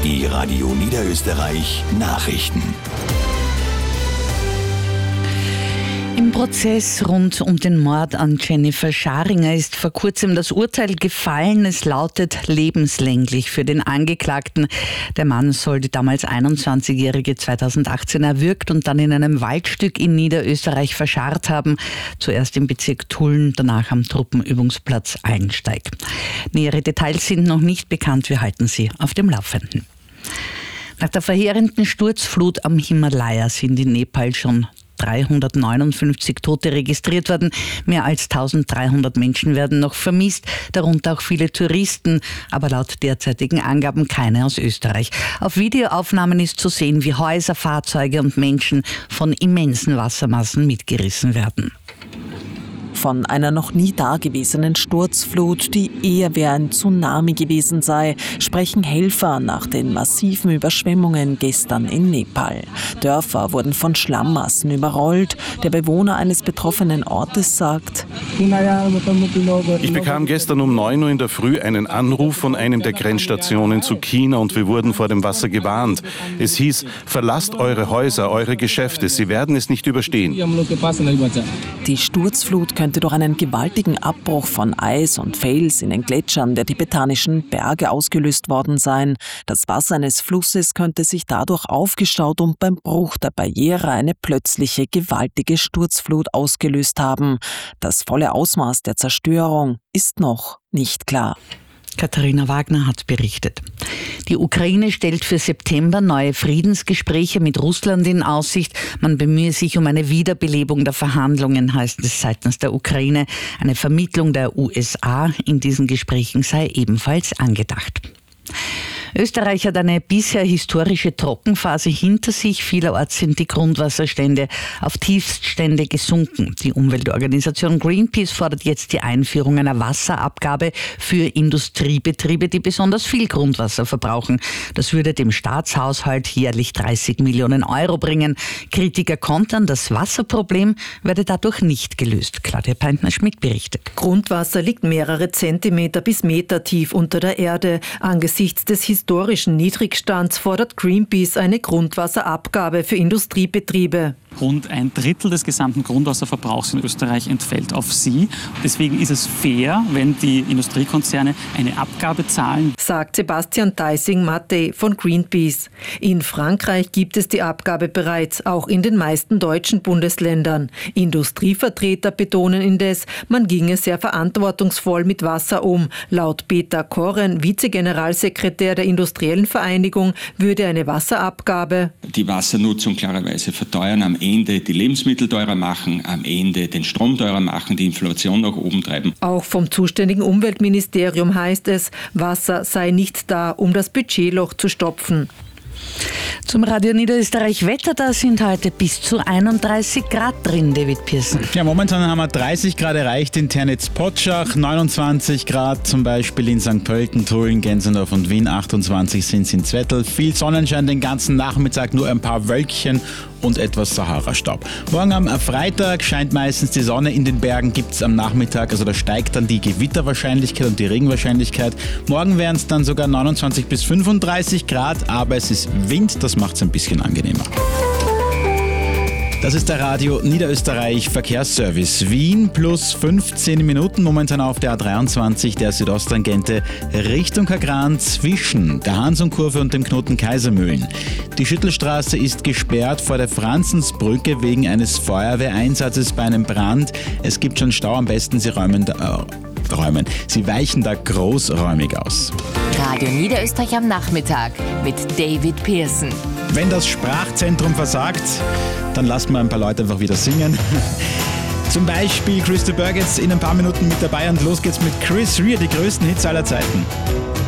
Die Radio Niederösterreich Nachrichten. Im Prozess rund um den Mord an Jennifer Scharinger ist vor kurzem das Urteil gefallen. Es lautet lebenslänglich für den Angeklagten. Der Mann soll die damals 21-Jährige 2018 erwürgt und dann in einem Waldstück in Niederösterreich verscharrt haben. Zuerst im Bezirk Tulln, danach am Truppenübungsplatz Allensteig. Nähere Details sind noch nicht bekannt. Wir halten Sie auf dem Laufenden. Nach der verheerenden Sturzflut am Himalaya sind in Nepal schon 359 Tote registriert worden. Mehr als 1300 Menschen werden noch vermisst, darunter auch viele Touristen, aber laut derzeitigen Angaben keine aus Österreich. Auf Videoaufnahmen ist zu sehen, wie Häuser, Fahrzeuge und Menschen von immensen Wassermassen mitgerissen werden. Von einer noch nie dagewesenen Sturzflut, die eher wie ein Tsunami gewesen sei, sprechen Helfer nach den massiven Überschwemmungen gestern in Nepal. Dörfer wurden von Schlammmassen überrollt. Der Bewohner eines betroffenen Ortes sagt: Ich bekam gestern um 9 Uhr in der Früh einen Anruf von einem der Grenzstationen zu China und wir wurden vor dem Wasser gewarnt. Es hieß, verlasst eure Häuser, eure Geschäfte, sie werden es nicht überstehen. Die Sturzflut könnte durch einen gewaltigen Abbruch von Eis und Fels in den Gletschern der tibetanischen Berge ausgelöst worden sein. Das Wasser eines Flusses könnte sich dadurch aufgestaut und beim Bruch der Barriere eine plötzliche, gewaltige Sturzflut ausgelöst haben. Das volle Ausmaß der Zerstörung ist noch nicht klar. Katharina Wagner hat berichtet. Die Ukraine stellt für September neue Friedensgespräche mit Russland in Aussicht. Man bemühe sich um eine Wiederbelebung der Verhandlungen, heißt es seitens der Ukraine. Eine Vermittlung der USA in diesen Gesprächen sei ebenfalls angedacht. Österreich hat eine bisher historische Trockenphase hinter sich. Vielerorts sind die Grundwasserstände auf Tiefststände gesunken. Die Umweltorganisation Greenpeace fordert jetzt die Einführung einer Wasserabgabe für Industriebetriebe, die besonders viel Grundwasser verbrauchen. Das würde dem Staatshaushalt jährlich 30 Millionen Euro bringen. Kritiker kontern, das Wasserproblem werde dadurch nicht gelöst. Claudia Peintner-Schmidt berichtet. Grundwasser liegt mehrere Zentimeter bis Meter tief unter der Erde. Angesichts des historischen Niedrigstands fordert Greenpeace eine Grundwasserabgabe für Industriebetriebe. Rund ein Drittel des gesamten Grundwasserverbrauchs in Österreich entfällt auf sie. Deswegen ist es fair, wenn die Industriekonzerne eine Abgabe zahlen, sagt Sebastian Theising-Mattei von Greenpeace. In Frankreich gibt es die Abgabe bereits, auch in den meisten deutschen Bundesländern. Industrievertreter betonen indes, man ginge sehr verantwortungsvoll mit Wasser um. Laut Peter Korren, Vizegeneralsekretär der Industriellen Vereinigung, würde eine Wasserabgabe die Wassernutzung klarerweise verteuern, am Ende die Lebensmittel teurer machen, am Ende den Strom teurer machen, die Inflation nach oben treiben. Auch vom zuständigen Umweltministerium heißt es, Wasser sei nicht da, um das Budgetloch zu stopfen. Zum Radio Niederösterreich Wetter, da sind heute bis zu 31 Grad drin, David Pearson. Ja, momentan haben wir 30 Grad erreicht in Ternitz-Potschach, 29 Grad zum Beispiel in St. Pölten, Tulln, Gensendorf und Wien, 28 sind es in Zwettl. Viel Sonnenschein den ganzen Nachmittag, nur ein paar Wölkchen und etwas Sahara-Staub. Morgen am Freitag scheint meistens die Sonne, in den Bergen gibt es am Nachmittag, also da steigt dann die Gewitterwahrscheinlichkeit und die Regenwahrscheinlichkeit. Morgen wären es dann sogar 29 bis 35 Grad, aber es ist Wind, das macht es ein bisschen angenehmer. Das ist der Radio Niederösterreich Verkehrsservice. Wien plus 15 Minuten momentan auf der A23 der Südosttangente Richtung Kagran zwischen der Hansonkurve und dem Knoten Kaisermühlen. Die Schüttelstraße ist gesperrt vor der Franzensbrücke wegen eines Feuerwehreinsatzes bei einem Brand. Es gibt schon Stau, am besten Sie Sie weichen da großräumig aus. Radio Niederösterreich am Nachmittag mit David Pearson. Wenn das Sprachzentrum versagt, dann lassen wir ein paar Leute einfach wieder singen. Zum Beispiel Crystal Burgess in ein paar Minuten mit dabei und los geht's mit Chris Rea, die größten Hits aller Zeiten.